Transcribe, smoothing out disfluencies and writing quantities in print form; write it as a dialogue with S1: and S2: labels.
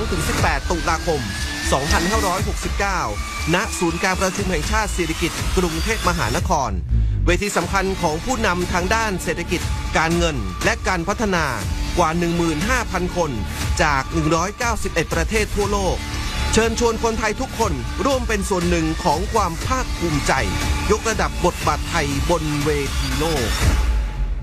S1: 12-18 ตุลาคม 2569 ณ ศูนย์การประชุมแห่งชาติเศรษฐกิจกรุงเทพมหานคร เวทีสำคัญของผู้นำทางด้านเศรษฐกิจ การเงิน และการพัฒนากว่า 15,000 คนจาก 191 ประเทศทั่วโลก เชิญชวนคนไทยทุกคนร่วมเป็นส่วนหนึ่งของความภาคภูมิใจ ยกระดับบทบาทไทยบนเวทีโลก